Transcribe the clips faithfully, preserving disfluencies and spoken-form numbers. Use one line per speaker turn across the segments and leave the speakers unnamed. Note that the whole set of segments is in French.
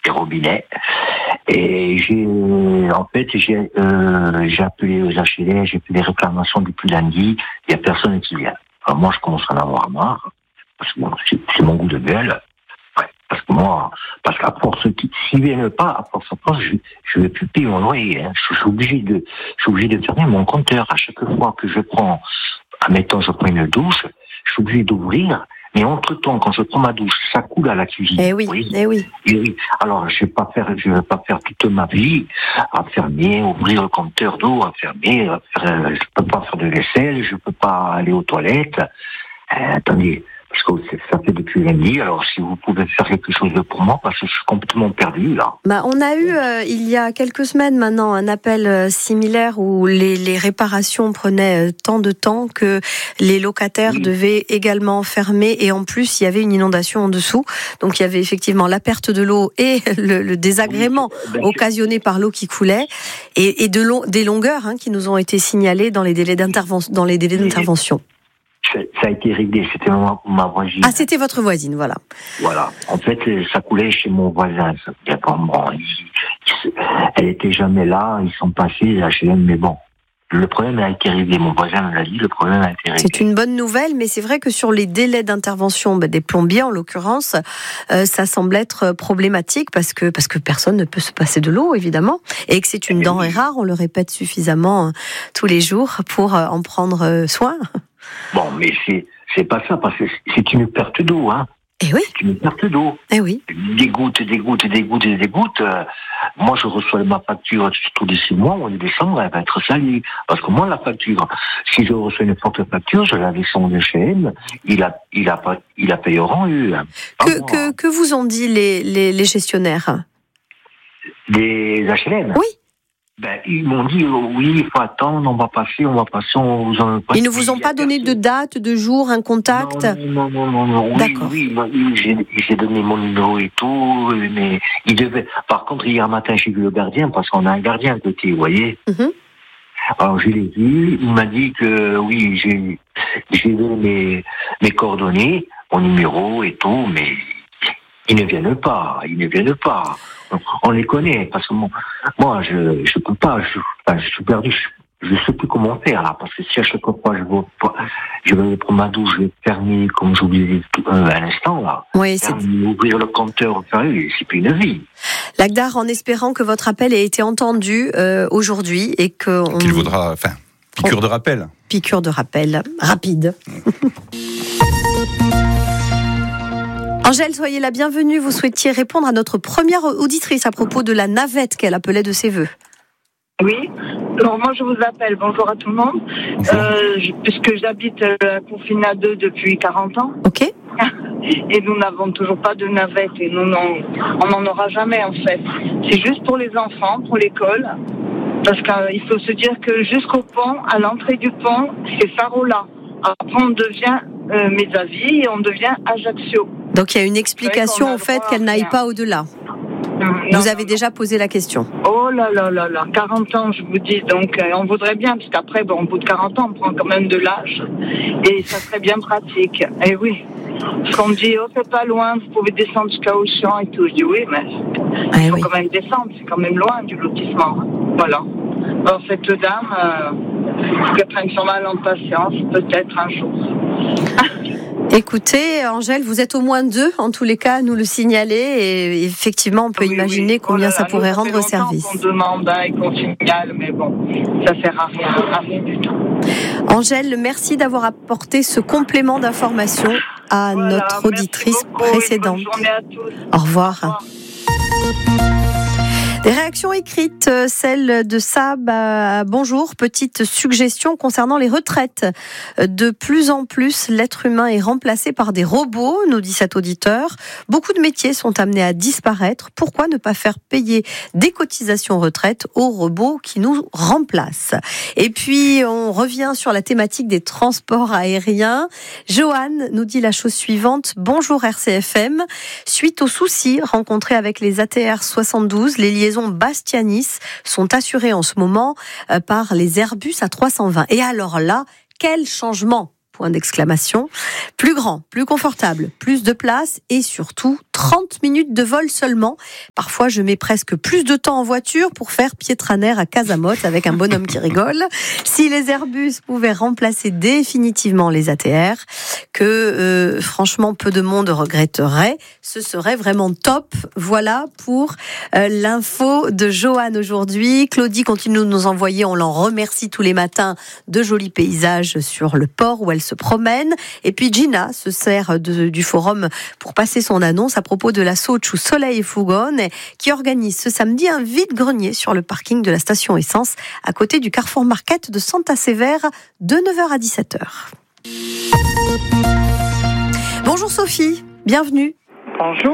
des robinets. Et j'ai, en fait, j'ai, euh, j'ai appelé aux H L M, j'ai fait des réclamations depuis lundi. Il y a personne qui vient. Alors moi, je commence à en avoir marre. Parce que bon, c'est, c'est mon goût de gueule. Ouais, parce que moi, parce qu'à force qu'ils s'ils viennent pas, à force à force, je, je vais plus payer mon loyer. Hein. Je, je suis obligé de, je suis obligé de fermer mon compteur à chaque fois que je prends. Admettons, je prends une douche, je suis obligé d'ouvrir. Mais entre-temps, quand je prends ma douche, ça coule à la cuisine.
Eh oui,
oui.
eh oui.
Et oui. Alors, je vais pas faire, je vais pas faire toute ma vie à fermer, ouvrir le compteur d'eau, à fermer. À faire, je peux pas faire de vaisselle, je peux pas aller aux toilettes. Euh, attendez, parce que ça fait depuis lundi. Alors, si vous pouvez faire quelque chose pour moi, parce que je suis complètement perdu là.
Bah, on a eu euh, il y a quelques semaines maintenant un appel euh, similaire où les, les réparations prenaient euh, tant de temps que les locataires oui. devaient également fermer et en plus il y avait une inondation en dessous. Donc il y avait effectivement la perte de l'eau et le, le désagrément oui, occasionné par l'eau qui coulait et, et de long, des longueurs hein, qui nous ont été signalées dans les délais d'intervention. Dans les délais d'intervention.
Ça a été réglé, c'était ma, ma voisine.
Ah, c'était votre voisine, voilà.
Voilà. En fait, ça coulait chez mon voisin. Bon, il, il, elle était jamais là, ils sont passés, les H L M, mais bon. Le problème a été réglé. Mon voisin me l'a dit, le problème a été réglé.
C'est une bonne nouvelle, mais c'est vrai que sur les délais d'intervention ben, des plombiers, en l'occurrence, euh, ça semble être problématique parce que, parce que personne ne peut se passer de l'eau, évidemment. Et que c'est une denrée rare, on le répète suffisamment euh, tous les jours pour euh, en prendre euh, soin.
Bon, mais c'est, c'est pas ça, parce que c'est une perte d'eau, hein.
Eh oui.
C'est une perte d'eau.
Eh oui.
Des gouttes, des gouttes, des gouttes, des gouttes. Euh, moi, je reçois ma facture tous les six mois, au mois de décembre, elle va être salie. Parce que moi, la facture, si je reçois une forte facture, je la descends de chez elle, il a, il a pas, il a payé au rang eu. Hein.
Que, que, que vous ont dit les, les, les gestionnaires?
Des H L M?
Oui.
Ben, ils m'ont dit, oh, oui, il faut attendre, on va passer, on va passer, on vous en...
Ils ne vous ont pas donné de date, de jour, un contact?
Non, non, non, non, non.
D'accord.
Oui, oui, oui j'ai, j'ai donné mon numéro et tout, mais il devait... Par contre, hier matin, j'ai vu le gardien, parce qu'on a un gardien à côté, vous voyez. Mm-hmm. Alors, je l'ai vu, il m'a dit que, oui, j'ai, j'ai donné mes, mes coordonnées, mon numéro et tout, mais ils ne viennent pas, ils ne viennent pas. On les connaît, parce que moi, moi je je peux pas, je, enfin, je suis perdu, je, je sais plus comment faire là, parce que si à chaque fois je vais, je vais prendre ma douche, je vais fermer, comme j'oubliais euh, à l'instant là,
oui, c'est...
ouvrir le compteur, c'est plus une vie.
Lagdar, en espérant que votre appel ait été entendu euh, aujourd'hui et que on...
qu'il vaudra, enfin, piqûre on... de rappel.
Piqûre de rappel, rapide. Angèle, soyez la bienvenue. Vous souhaitiez répondre à notre première auditrice à propos de la navette qu'elle appelait de ses voeux.
Oui, alors moi je vous appelle, bonjour à tout le monde, euh, puisque j'habite à Confina deux depuis quarante ans.
Ok.
Et nous n'avons toujours pas de navette et nous n'en, on n'en aura jamais en fait. C'est juste pour les enfants, pour l'école, parce qu'il faut se dire que jusqu'au pont, à l'entrée du pont, c'est Sarola. Après on devient euh, Mézaville et on devient Ajaccio.
Donc il y a une explication au fait qu'elle n'aille pas au-delà.
Non,
vous avez
non,
déjà
non.
posé la question.
Oh là là là là, quarante ans je vous dis, donc euh, on voudrait bien, parce qu'après, bon, au bout de quarante ans, on prend quand même de l'âge, et ça serait bien pratique. Et oui, parce qu'on me dit, oh c'est pas loin, vous pouvez descendre jusqu'à Auchan et tout. Je dis oui, mais il
eh
faut
oui.
quand même descendre, c'est quand même loin du lotissement. Voilà. Alors cette dame, euh, qu'elle prenne son mal en patience, peut-être un jour.
Écoutez, Angèle, vous êtes au moins deux, en tous les cas, à nous le signaler, et effectivement, on peut oui, imaginer oui. combien oh là là, ça pourrait rendre
ça fait
service.
On demande hein, et qu'on signale, mais bon, ça sert à rien, à rien du tout.
Angèle, merci d'avoir apporté ce complément d'information à voilà, notre auditrice précédente.
Bonne journée à tous.
Au revoir. Au revoir. Des réactions écrites, celle de Sab. Euh, bonjour, petite suggestion concernant les retraites. De plus en plus, l'être humain est remplacé par des robots, nous dit cet auditeur. Beaucoup de métiers sont amenés à disparaître. Pourquoi ne pas faire payer des cotisations retraite aux robots qui nous remplacent? Et puis, on revient sur la thématique des transports aériens. Joanne nous dit la chose suivante. Bonjour R C F M. Suite aux soucis rencontrés avec les A T R soixante-douze, les liaisons Bastia-Nice sont assurées en ce moment par les Airbus A trois cent vingt. Et alors là, quel changement! Point d'exclamation. Plus grand, plus confortable, plus de place et surtout trente minutes de vol seulement. Parfois, je mets presque plus de temps en voiture pour faire Pietraner à Casamotte avec un bonhomme qui rigole. Si les Airbus pouvaient remplacer définitivement les A T R, que euh, franchement peu de monde regretterait, ce serait vraiment top. Voilà pour euh, l'info de Joanne aujourd'hui. Claudie continue de nous envoyer, on l'en remercie tous les matins, de jolis paysages sur le port où elle se promène. Et puis Gina se sert de, du forum pour passer son annonce à propos de la Sochu Soleil et Fougone qui organise ce samedi un vide-grenier sur le parking de la station essence à côté du Carrefour Market de Santa Severa de neuf heures à dix-sept heures. Bonjour Sophie, bienvenue.
Bonjour.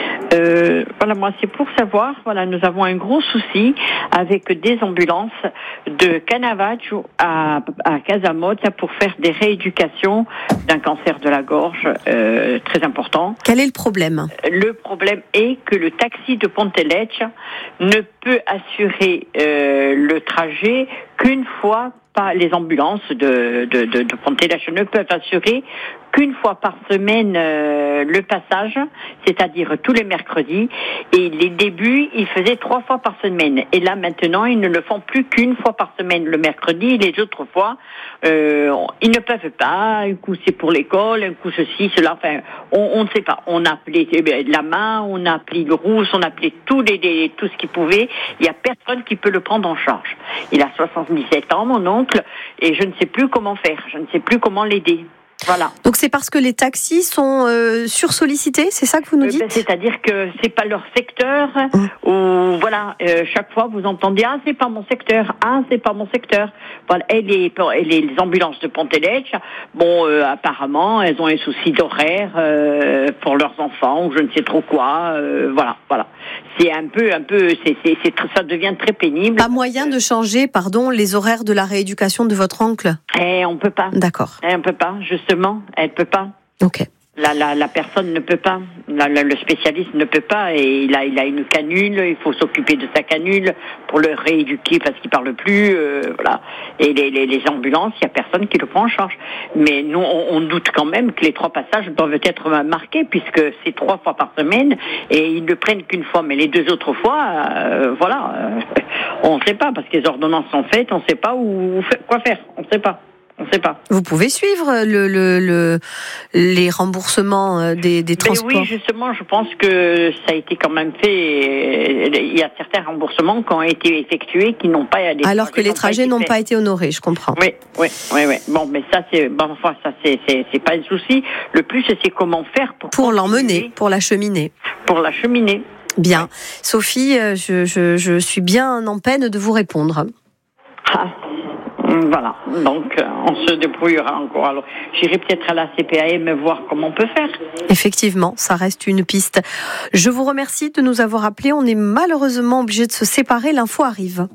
Euh, voilà, moi c'est pour savoir, voilà, nous avons un gros souci avec des ambulances de Canavaggio à, à Casamotte pour faire des rééducations d'un cancer de la gorge euh, très important.
Quel est le problème ?
Le problème est que le taxi de Pontelecce ne peut assurer euh, le trajet qu'une fois. Pas les ambulances de, de, de, de Pontelecce ne peuvent assurer qu'une fois par semaine euh, le passage, c'est-à-dire tous les mercredis. Et les débuts, ils faisaient trois fois par semaine. Et là, maintenant, ils ne le font plus qu'une fois par semaine le mercredi. Et les autres fois, euh, ils ne peuvent pas. Un coup, c'est pour l'école, un coup, ceci, cela. Enfin, on, on ne sait pas. On a appelé la main, on a appelé le rousse, on a appelé tous les, les, tout ce qu'il pouvait. Il n'y a personne qui peut le prendre en charge. Il a soixante-dix-sept ans, mon oncle. Et je ne sais plus comment faire, je ne sais plus comment l'aider. Voilà.
Donc c'est parce que les taxis sont euh, sursollicités, c'est ça que vous nous dites ?
euh, ben, C'est-à-dire que c'est pas leur secteur, mmh. ou voilà, euh, chaque fois vous entendez ah c'est pas mon secteur, ah c'est pas mon secteur. Voilà, et les, et les ambulances de Pontelecce, bon euh, apparemment elles ont un souci d'horaire euh, pour leurs enfants ou je ne sais trop quoi. Euh, voilà, voilà. C'est un peu, un peu, c'est, c'est, c'est, ça devient très pénible.
Pas moyen de changer, pardon, les horaires de la rééducation de votre oncle ?
Eh, on peut pas.
D'accord.
Eh, on peut pas, justement, elle peut pas.
Ok.
La, la, la personne ne peut pas, la, la, le spécialiste ne peut pas, et il a, il a une canule, il faut s'occuper de sa canule pour le rééduquer parce qu'il parle plus, euh, voilà. Et les, les, les ambulances, il y a personne qui le prend en charge. Mais nous, on, on doute quand même que les trois passages doivent être marqués puisque c'est trois fois par semaine et ils ne prennent qu'une fois, mais les deux autres fois, euh, voilà, euh, on ne sait pas parce que les ordonnances sont faites, on ne sait pas où, quoi faire, on ne sait pas. On ne sait pas.
Vous pouvez suivre le, le, le, les remboursements des, des transports ?
Mais oui, justement, je pense que ça a été quand même fait. Il y a certains remboursements qui ont été effectués qui n'ont pas.
Alors que les trajets n'ont pas été honorés, je comprends.
Oui, oui, oui, oui. Bon, mais ça, c'est, bon, enfin, ça, c'est, c'est, c'est pas un souci. Le plus, c'est comment faire pour.
Pour l'emmener, pour l'acheminer.
Pour l'acheminer.
Bien. Ouais. Sophie, je, je, je suis bien en peine de vous répondre.
Ah. Voilà, donc on se débrouillera encore. Alors, j'irai peut-être à la C P A M voir comment on peut faire.
Effectivement, ça reste une piste. Je vous remercie de nous avoir appelés. On est malheureusement obligé de se séparer. L'info arrive.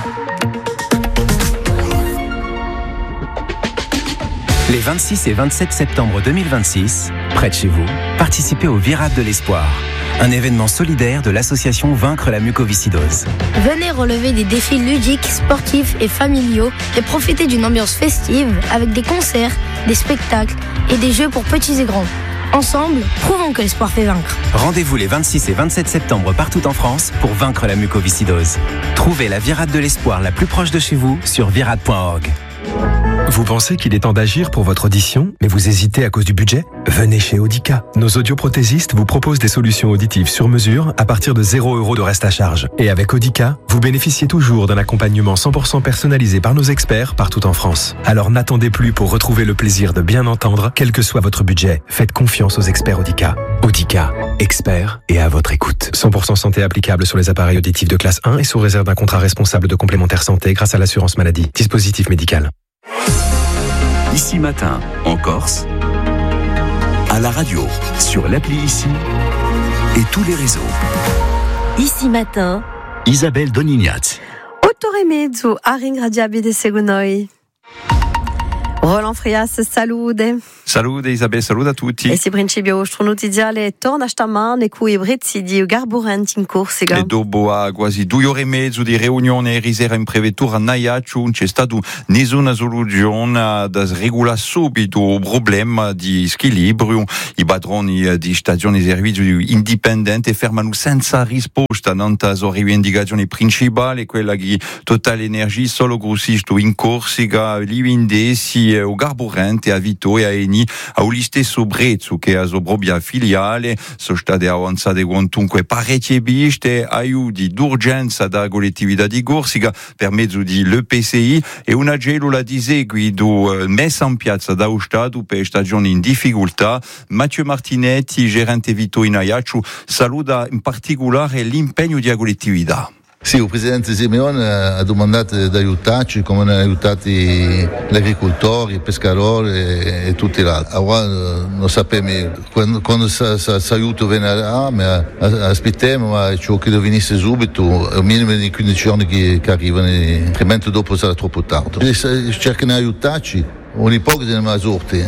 Les vingt-six et vingt-sept septembre deux mille vingt-six, près de chez vous, participez au Virade de l'Espoir, un événement solidaire de l'association Vaincre la mucoviscidose.
Venez relever des défis ludiques, sportifs et familiaux et profiter d'une ambiance festive avec des concerts, des spectacles et des jeux pour petits et grands. Ensemble, prouvons que l'espoir fait vaincre.
Rendez-vous les vingt-six et vingt-sept septembre partout en France pour vaincre la mucoviscidose. Trouvez la Virade de l'Espoir la plus proche de chez vous sur virade point org.
Vous pensez qu'il est temps d'agir pour votre audition, mais vous hésitez à cause du budget ? Venez chez Audica. Nos audioprothésistes vous proposent des solutions auditives sur mesure à partir de zéro euro de reste à charge. Et avec Audica, vous bénéficiez toujours d'un accompagnement cent pour cent personnalisé par nos experts partout en France. Alors n'attendez plus pour retrouver le plaisir de bien entendre, quel que soit votre budget. Faites confiance aux experts Audica. Audica, experts et à votre écoute. cent pour cent santé applicable sur les appareils auditifs de classe un et sous réserve d'un contrat responsable de complémentaire santé grâce à l'assurance maladie. Dispositif médical.
Ici Matin, en Corse, à la radio, sur l'appli Ici et tous les réseaux.
Ici Matin,
Isabelle Donignat.
Otore mezzo, a ringraziabile seguoi noi. Roland Roland Frias, salute.
Salute Isabel, salute a tutti.
E si principio notiziale torna stamane con i prezzi di carburanti in Corsica.
E dopo a quasi due ore e mezzo di riunione risera in prefettura a Najaccio non c'è stata nessuna soluzione da regolare subito il problema di squilibrio. I padroni di stazioni di servizio indipendenti fermano senza risposta nante rivendicazioni principali, quella che Total Energia solo grossista in Corsica li vendessi o carburante a Vito e a Eni a lo stesso prezzo che a sua propria filiale. Sono state avanzate quantunque parecchie piste, aiuti d'urgenza da collettività di Corsica per mezzo di l'E P C I e una cellula di seguito messa in piazza da Stato per stagioni in difficoltà. Matteo Martinetti, gerente Vito in Ajaccio, saluta in particolare l'impegno di collettività.
Sì, il presidente Simeone ha domandato di aiutarci come hanno aiutato gli agricoltori, i pescatori e, e tutti gli altri. Ora non sappiamo quando, quando questo aiuto verrà, ma aspettiamo, ma ciò che venisse subito, al minimo di quindici giorni che, che arrivano, altrimenti dopo sarà troppo tardi. Cercano di aiutarci. Un'ipotesi ma sorti,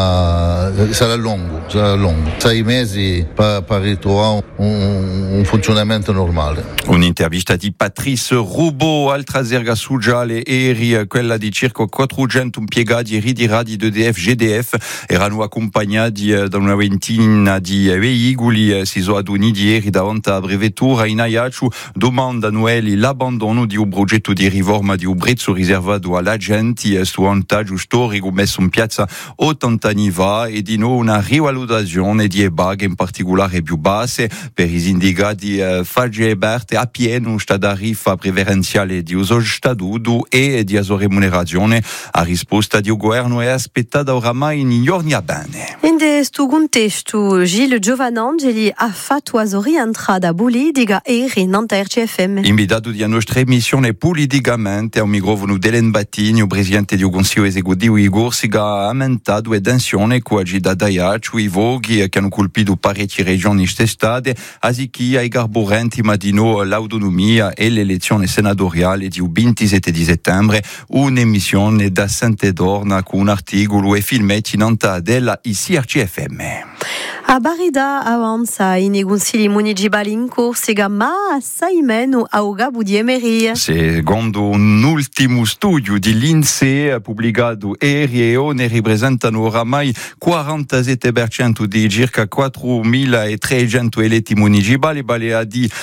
ma sarà lungo, sarà lungo. Sei mesi per, per ritrovare un, un funzionamento normale.
Un'intervista di Patrice Roubaud, altra zerga sociale ieri, quella di circa quattrocento impiegati ritirati di E D F G D F, erano accompagnati da una ventina di veicoli, si sono adunati ieri davanti alla prefettura in Ajaccio, domandano l'abbandono di un progetto di riforma di un prezzo riservato alla gente, su vantaggio storico messo in piazza ottanta anni fa e di nuovo una rivalutazione di paghe in particolare più basse per i sindicati eh, Fagge e Berte a pieno sta tariffa preferenziale di uso statuto e di remunerazione. A risposta di un governo è aspettata oramai in giorni a bene.
In questo contesto, Gilles Giovanangeli ha fatto a rientrata politica ieri in R C F M.
Invitato di nostra emissione politicamente a un microfono Delen Battini, il presidente del Consiglio esecutivo di Corsica, ha aumentato le tensioni con l'agita d'Ajaccio, i voghi che hanno colpito parecchie regioni stestate, così ai carburanti ma di no l'autonomia e l'elezione senatoriale di ventisette di settembre, un'emissione da Sant'Edorna con un articolo e filmetti in della I C R C F M.
A Barida avanza i consigli municipali in Corsica, ma assai meno a Gabu di Emery.
Secondo un ultimo studio di l'INSEE pubblicato ieri, ne rappresentano oramai quarantasette per cento di circa quattromilatrecento eletti municipali, vale a dire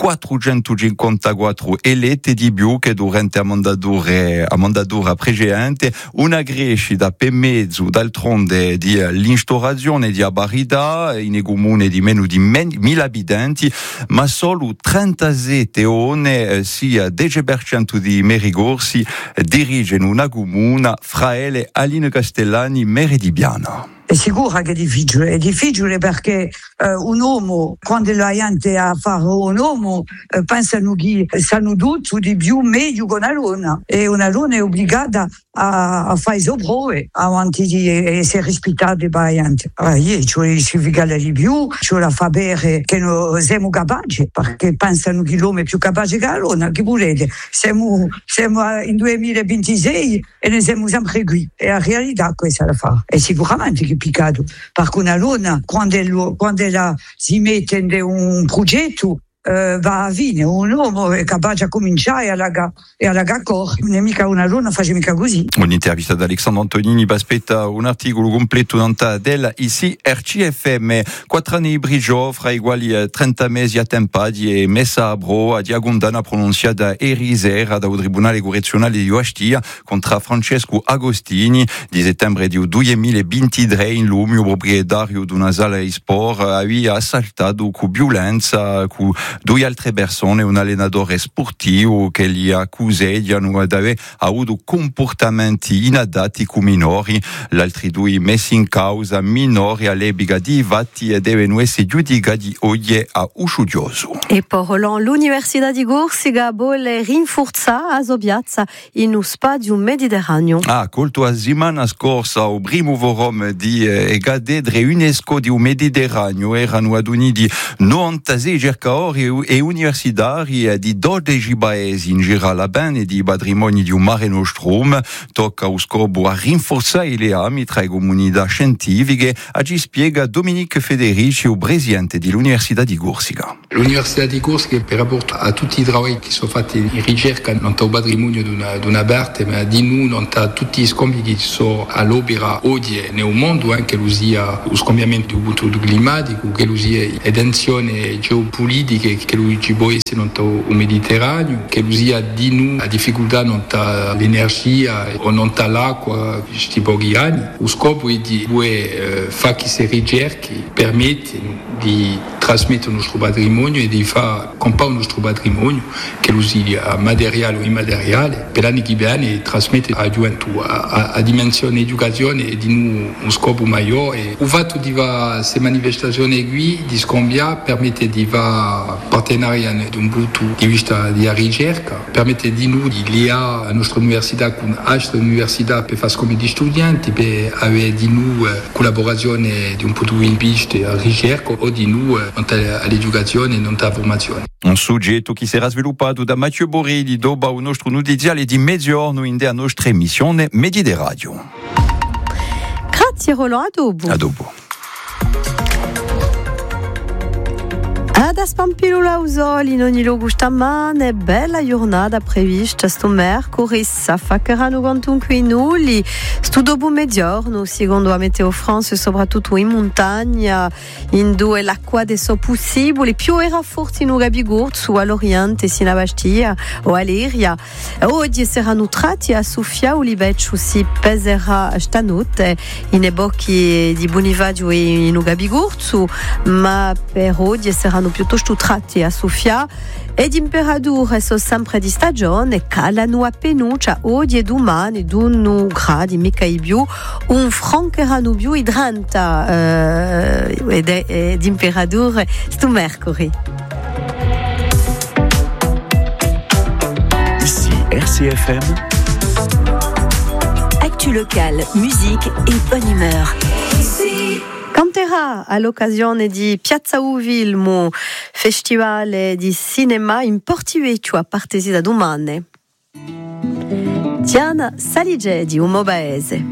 quattrocentocinquantaquattro eletti di più che durante la mandatura, la mandatura precedente, una crescita per mezzo d'altronde di l'instaurazione di Barida in un comune di meno di mille abitanti, ma solo trentasette one, sia dieci per cento di Merigorsi, dirigono una comuna fra ele Aline Castellani, Meridibiana.
È sicuro che è difficile, è difficile perché eh, un uomo, quando la gente ha a fare un uomo, eh, pensano che sanno tutto di più meglio che una donna, e una donna è obbligata a, a fare le prove avanti di essere rispettata per la gente. Allora, io ci significa di più, ci la fa sapere che noi siamo capaci, perché pensano che l'uomo è più capace che la donna. Che volete? Siamo, siamo in duemilaventisei e ne siamo sempre qui, e la realtà questa la fa. E sicuramente che piccato, perché una donna quando, elle, quando ella si mette in un progetto Uh, va a fine, un uomo è capace a cominciare e alla correre, non è mica una donna, face mica così.
Un'intervista da Alexandre Antonini, aspetta un articolo completo della I C R C F M. Quattro anni di brigio, fra i quali trenta mesi a tempadi e messa a bro a diagondana pronunciata ieri sera da un tribunale correzionale di Ostia contro Francesco Agostini di settembre di duemilaventitré in Lumio, proprietario di una sala di sport, aveva assaltato con violenza con due altre persone, un allenatore sportivo che li accusè di aver avuto comportamenti inadatti con minori. Gli altri due messi in causa minori all'epoca di fatti devono essere giudicati oggi a uscioso.
E poi Roland, l'Università di Corsica vuole rinforzare la piazza in un spazio mediterraneo.
Ah, colto la settimana scorsa al primo forum di eh, Gadedre UNESCO di un Mediterraneo erano adunati novantasei cercatori e, e universitari di dodici paesi in giro alla bene di patrimoni di un Mare Nostrum tocca lo scopo a rinforzare i legami tra le comunità scientifiche, ci spiega Dominique Federici, il presidente dell'Università di Corsica.
L'Università di Corsica, per rapporto a tutti i lavori che sono fatti in ricerca, non ha un patrimonio di una, di una parte, ma di noi non ha tutti gli scambi che sono all'opera oggi nel mondo, anche lo sia lo scambiamento del climatico, che lo sia le tensioni geopolitiche, che lo ci può essere non il Mediterraneo, che lo sia di noi la difficoltà non ha l'energia o non ha l'acqua, questi pochi anni. Lo scopo è di eh, fare queste ricerche, permettono di trasmettere il nostro patrimonio e di far comparare il nostro patrimonio, che lo sia materiale o immateriale, per anni che viene trasmettere a gioventù, a, a dimensione educazione e di noi un scopo maggiore. Il fatto di fare queste manifestazioni qui, di scambiare, permette di fare partenariat da un punto di vista della ricerca, permette di noi di legare la nostra università con altre università per fare scambi di studenti, per avere di noi collaborazione di un punto di vista della ricerca o di noi all'educazione e non alla formazione.
Un soggetto che sarà sviluppato da Matteo Borrelli dopo il nostro notiziale di mezzogiorno in la nostra emissione Medide Radio.
Grazie Roland, a dopo.
A dopo.
Da Spampilula Usoli, in ogni luogo stamane, bella giornata prevista sto mercoledì, faccheranno quarantunque nulli, sto dopo mezzogiorno, secondo la Meteo France, soprattutto in montagna, in dove l'acqua adesso possibile, più era forte in Ugabigurzu, all'Oriente, sino a Bastia o all'Iria. Oggi saranno tratti a Sofia, Oliveccio si peserà stanotte, in ebocchi di Bonivaggio e in Ugabigurzu, ma per oggi saranno più piuttosto tratti a Sofia e di temperature sono sempre di stagione, calano a penuccia oggi e domani d'uno gradi mica i più, un francheranno più idranta eh, ed è di temperature sto mercoledì.
Ici R C F M.
Actu locale, musique et bonne humeur.
Canterà all'occasione di Piazza Uvil, mo festival di cinema in Portivecchio a partire da domani. Diana Saligè di Umobaese.